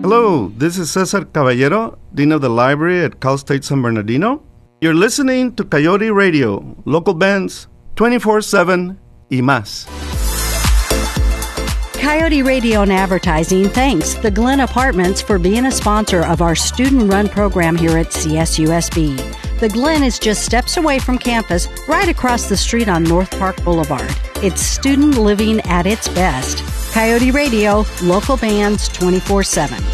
Hello, this is Cesar Caballero, Dean of the Library at Cal State San Bernardino. You're listening to Coyote Radio, local bands 24/7 y más. Coyote Radio and Advertising thanks the Glen Apartments for being a sponsor of our student-run program here at CSUSB. The Glen is just steps away from campus, right across the street on North Park Boulevard. It's student living at its best. Coyote Radio, local bands 24/7.